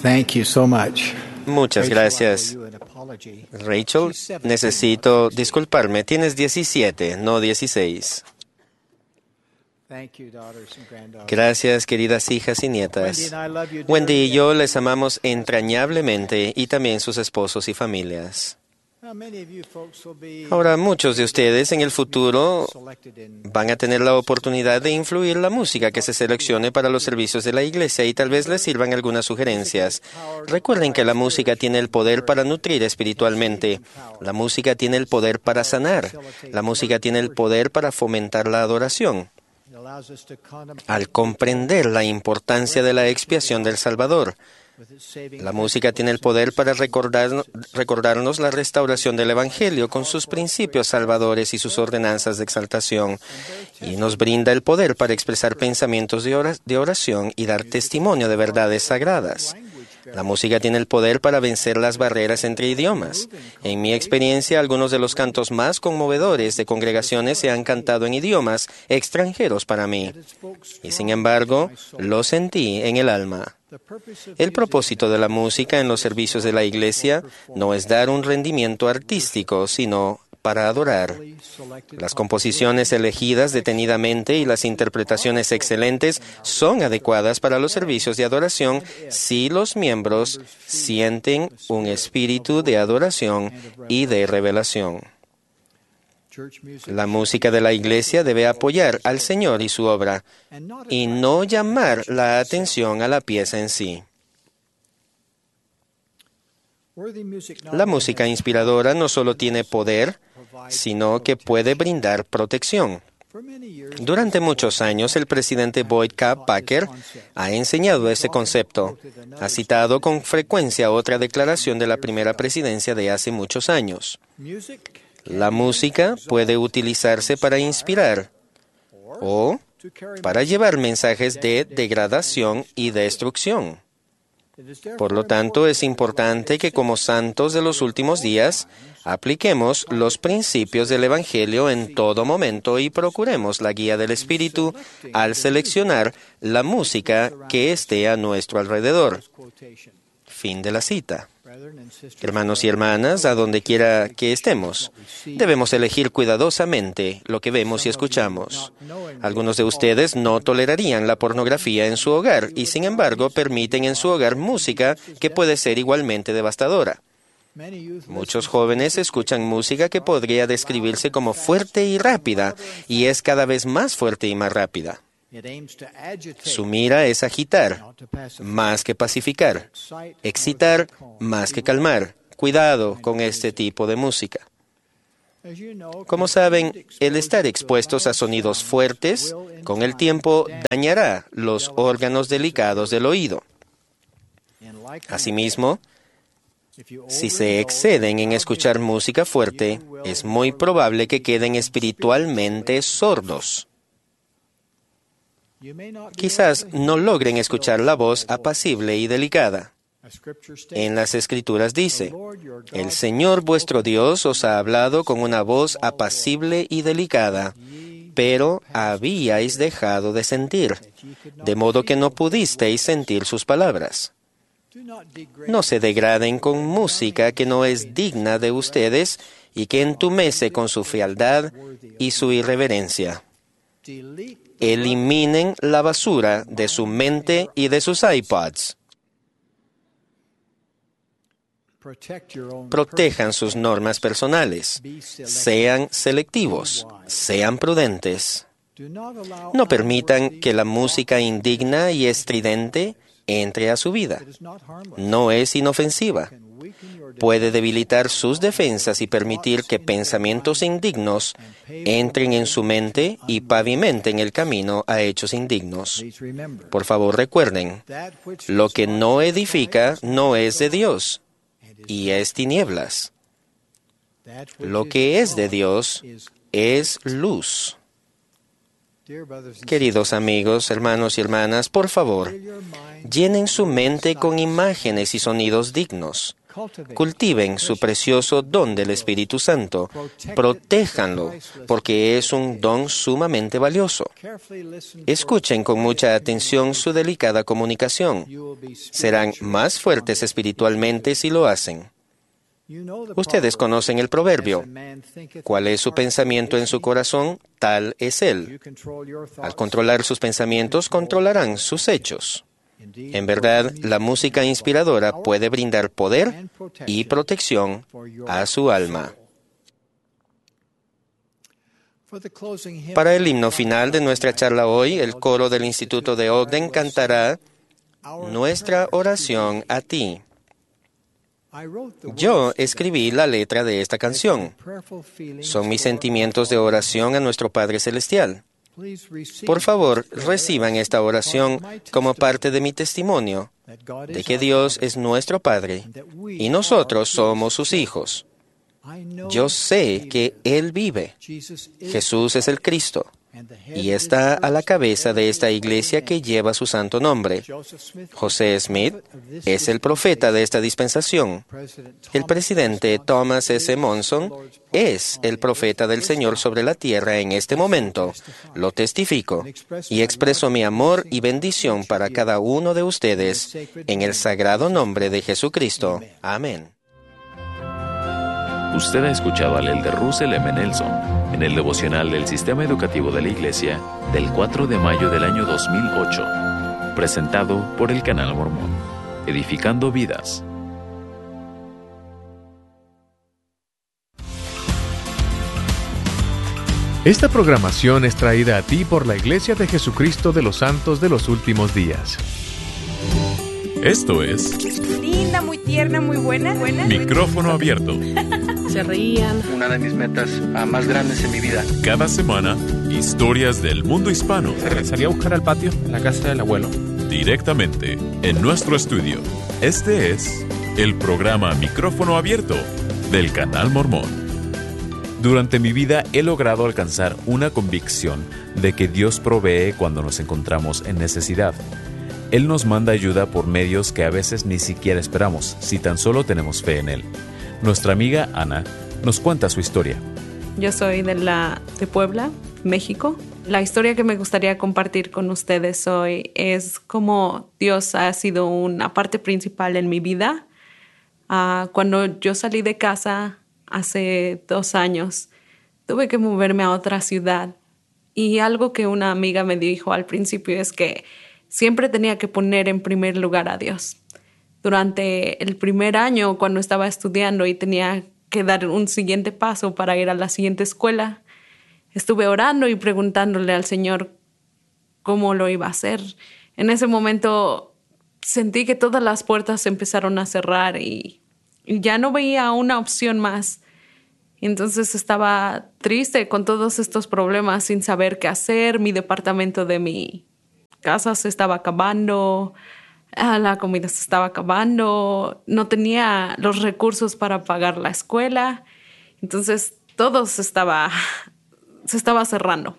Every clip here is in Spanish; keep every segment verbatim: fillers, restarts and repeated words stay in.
Thank you so much. Muchas gracias. Rachel, necesito disculparme. Tienes diecisiete, no dieciséis. Gracias, queridas hijas y nietas. Wendy y yo les amamos entrañablemente y también sus esposos y familias. Ahora, muchos de ustedes en el futuro van a tener la oportunidad de influir la música que se seleccione para los servicios de la iglesia y tal vez les sirvan algunas sugerencias. Recuerden que la música tiene el poder para nutrir espiritualmente. La música tiene el poder para sanar. La música tiene el poder para fomentar la adoración. Al comprender la importancia de la expiación del Salvador, la música tiene el poder para recordar, recordarnos la restauración del Evangelio con sus principios salvadores y sus ordenanzas de exaltación, y nos brinda el poder para expresar pensamientos de oración y dar testimonio de verdades sagradas. La música tiene el poder para vencer las barreras entre idiomas. En mi experiencia, algunos de los cantos más conmovedores de congregaciones se han cantado en idiomas extranjeros para mí, y sin embargo, lo sentí en el alma. El propósito de la música en los servicios de la iglesia no es dar un rendimiento artístico, sino para adorar. Las composiciones elegidas detenidamente y las interpretaciones excelentes son adecuadas para los servicios de adoración si los miembros sienten un espíritu de adoración y de revelación. La música de la iglesia debe apoyar al Señor y su obra, y no llamar la atención a la pieza en sí. La música inspiradora no solo tiene poder, sino que puede brindar protección. Durante muchos años, el presidente Boyd K. Packer ha enseñado este concepto. Ha citado con frecuencia otra declaración de la primera presidencia de hace muchos años. La música puede utilizarse para inspirar o para llevar mensajes de degradación y destrucción. Por lo tanto, es importante que como santos de los últimos días apliquemos los principios del Evangelio en todo momento y procuremos la guía del Espíritu al seleccionar la música que esté a nuestro alrededor. Fin de la cita. Hermanos y hermanas, a donde quiera que estemos, debemos elegir cuidadosamente lo que vemos y escuchamos. Algunos de ustedes no tolerarían la pornografía en su hogar y, sin embargo, permiten en su hogar música que puede ser igualmente devastadora. Muchos jóvenes escuchan música que podría describirse como fuerte y rápida, y es cada vez más fuerte y más rápida. Su mira es agitar, más que pacificar, excitar, más que calmar. Cuidado con este tipo de música. Como saben, el estar expuestos a sonidos fuertes, con el tiempo dañará los órganos delicados del oído. Asimismo, si se exceden en escuchar música fuerte, es muy probable que queden espiritualmente sordos. Quizás no logren escuchar la voz apacible y delicada. En las Escrituras dice, «El Señor vuestro Dios os ha hablado con una voz apacible y delicada, pero habíais dejado de sentir, de modo que no pudisteis sentir sus palabras». No se degraden con música que no es digna de ustedes y que entumece con su frialdad y su irreverencia. Eliminen la basura de su mente y de sus iPods. Protejan sus normas personales. Sean selectivos. Sean prudentes. No permitan que la música indigna y estridente entre a su vida. No es inofensiva. Puede debilitar sus defensas y permitir que pensamientos indignos entren en su mente y pavimenten el camino a hechos indignos. Por favor, recuerden, lo que no edifica no es de Dios, y es tinieblas. Lo que es de Dios es luz. Queridos amigos, hermanos y hermanas, por favor, llenen su mente con imágenes y sonidos dignos. Cultiven su precioso don del Espíritu Santo. Protéjanlo, porque es un don sumamente valioso. Escuchen con mucha atención su delicada comunicación. Serán más fuertes espiritualmente si lo hacen. Ustedes conocen el proverbio: ¿cuál es su pensamiento en su corazón? Tal es él. Al controlar sus pensamientos, controlarán sus hechos. En verdad, la música inspiradora puede brindar poder y protección a su alma. Para el himno final de nuestra charla hoy, el coro del Instituto de Ogden cantará Nuestra oración a ti. Yo escribí la letra de esta canción. Son mis sentimientos de oración a nuestro Padre Celestial. Por favor, reciban esta oración como parte de mi testimonio de que Dios es nuestro Padre y nosotros somos sus hijos. Yo sé que Él vive. Jesús es el Cristo y está a la cabeza de esta iglesia que lleva su santo nombre. José Smith es el profeta de esta dispensación. El presidente Thomas S. Monson es el profeta del Señor sobre la tierra en este momento. Lo testifico y expreso mi amor y bendición para cada uno de ustedes en el sagrado nombre de Jesucristo. Amén. Usted ha escuchado al elder Russell M. Nelson en el devocional del Sistema Educativo de la Iglesia del cuatro de mayo del año dos mil ocho, presentado por el Canal Mormón, edificando vidas. Esta programación es traída a ti por la Iglesia de Jesucristo de los Santos de los Últimos Días. Esto es linda, muy tierna, muy buena, buena. Micrófono Abierto. Se reían. Una de mis metas uh, más grandes en mi vida. Cada semana, historias del mundo hispano. Salí a buscar al patio, en la casa del abuelo. Directamente en nuestro estudio. Este es el programa Micrófono Abierto del Canal Mormón. Durante mi vida he logrado alcanzar una convicción de que Dios provee cuando nos encontramos en necesidad. Él nos manda ayuda por medios que a veces ni siquiera esperamos, si tan solo tenemos fe en Él. Nuestra amiga Ana nos cuenta su historia. Yo soy de, la, de Puebla, México. La historia que me gustaría compartir con ustedes hoy es cómo Dios ha sido una parte principal en mi vida. Uh, cuando yo salí de casa hace dos años, tuve que moverme a otra ciudad. Y algo que una amiga me dijo al principio es que siempre tenía que poner en primer lugar a Dios. Durante el primer año, cuando estaba estudiando y tenía que dar un siguiente paso para ir a la siguiente escuela, estuve orando y preguntándole al Señor cómo lo iba a hacer. En ese momento sentí que todas las puertas se empezaron a cerrar y, y ya no veía una opción más. Entonces estaba triste con todos estos problemas sin saber qué hacer. Mi departamento de mi casa se estaba acabando, la comida se estaba acabando, no tenía los recursos para pagar la escuela. Entonces todo se estaba, se estaba cerrando.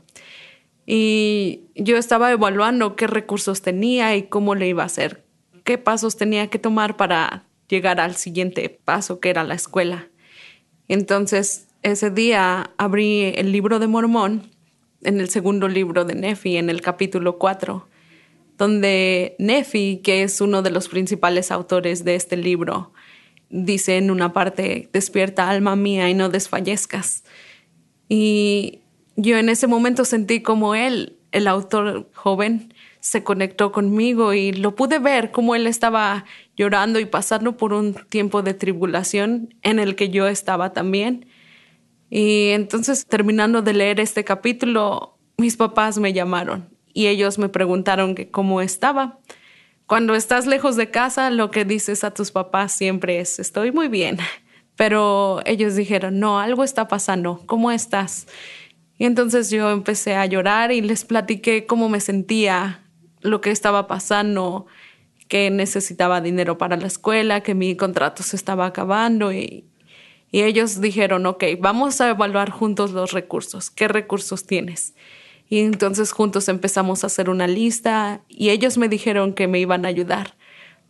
Y yo estaba evaluando qué recursos tenía y cómo le iba a hacer, qué pasos tenía que tomar para llegar al siguiente paso, que era la escuela. Entonces ese día abrí el libro de Mormón, en el segundo libro de Nefi, en el capítulo cuatro, donde Nefi, que es uno de los principales autores de este libro, dice en una parte: despierta, alma mía, y no desfallezcas. Y yo en ese momento sentí como él, el autor joven, se conectó conmigo y lo pude ver como él estaba llorando y pasando por un tiempo de tribulación en el que yo estaba también. Y entonces, terminando de leer este capítulo, mis papás me llamaron y ellos me preguntaron que cómo estaba. Cuando estás lejos de casa, lo que dices a tus papás siempre es: estoy muy bien. Pero ellos dijeron: no, algo está pasando, ¿cómo estás? Y entonces yo empecé a llorar y les platiqué cómo me sentía, lo que estaba pasando, que necesitaba dinero para la escuela, que mi contrato se estaba acabando. Y, y ellos dijeron: ok, vamos a evaluar juntos los recursos. ¿Qué recursos tienes? Y entonces juntos empezamos a hacer una lista y ellos me dijeron que me iban a ayudar.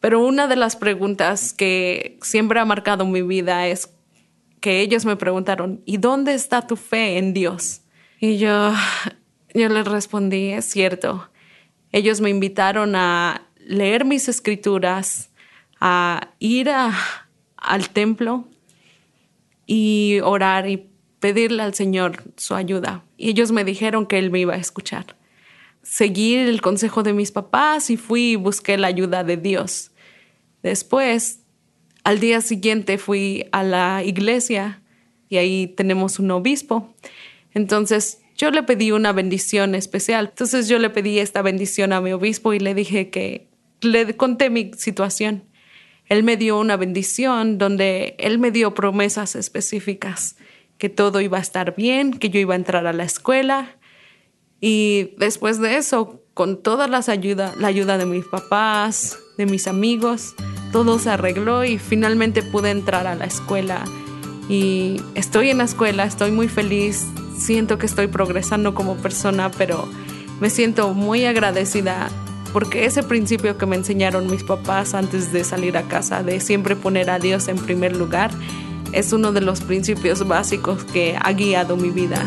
Pero una de las preguntas que siempre ha marcado mi vida es que ellos me preguntaron, ¿y dónde está tu fe en Dios? Y yo, yo les respondí, es cierto. Ellos me invitaron a leer mis escrituras, a ir a, al templo y orar y pedirle al Señor su ayuda. Y ellos me dijeron que Él me iba a escuchar. Seguí el consejo de mis papás y fui y busqué la ayuda de Dios. Después, al día siguiente fui a la iglesia y ahí tenemos un obispo. Entonces, yo le pedí una bendición especial. Entonces, yo le pedí esta bendición a mi obispo y le dije que le conté mi situación. Él me dio una bendición donde él me dio promesas específicas, que todo iba a estar bien, que yo iba a entrar a la escuela. Y después de eso, con toda las ayuda, la ayuda de mis papás, de mis amigos, todo se arregló y finalmente pude entrar a la escuela. Y estoy en la escuela, estoy muy feliz, siento que estoy progresando como persona, pero me siento muy agradecida porque ese principio que me enseñaron mis papás antes de salir a casa, de siempre poner a Dios en primer lugar, es uno de los principios básicos que ha guiado mi vida.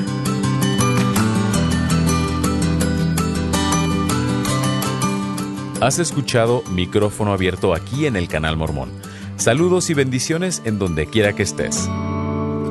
Has escuchado Micrófono Abierto aquí en el Canal Mormón. Saludos y bendiciones en donde quiera que estés.